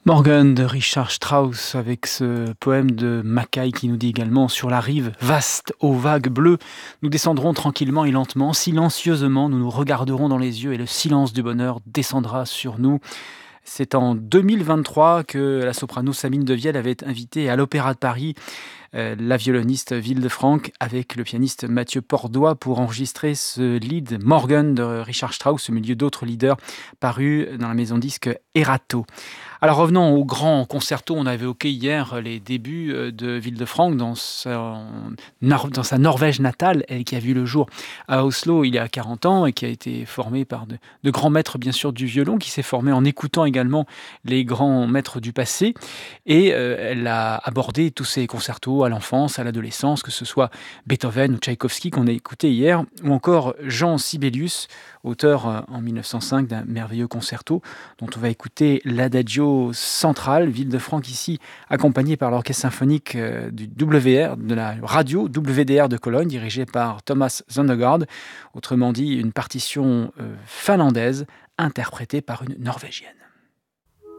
Morgan de Richard Strauss avec ce poème de Mackay qui nous dit également: sur la rive vaste aux vagues bleues, nous descendrons tranquillement et lentement, silencieusement, nous nous regarderons dans les yeux et le silence du bonheur descendra sur nous. C'est en 2023 que la soprano Sabine Devielle avait invité à l'Opéra de Paris la violoniste Wilde-Franck avec le pianiste Mathieu Pordois pour enregistrer ce lead Morgan de Richard Strauss au milieu d'autres leaders parus dans la maison disque Erato. Alors revenons au grand concerto, on a évoqué hier les débuts de Wilde-Franck dans sa Norvège natale, et qui a vu le jour à Oslo il y a 40 ans et qui a été formé par de grands maîtres bien sûr du violon, qui s'est formé en écoutant également les grands maîtres du passé. Et elle a abordé tous ces concertos à l'enfance, à l'adolescence, que ce soit Beethoven ou Tchaïkovski qu'on a écouté hier, ou encore Jean Sibelius, auteur en 1905 d'un merveilleux concerto dont on va écouter l'adagio central. Wilde-Franck ici accompagné par l'orchestre symphonique du WR, de la radio WDR de Cologne, dirigé par Thomas Zondergaard. Autrement dit, une partition finlandaise interprétée par une norvégienne.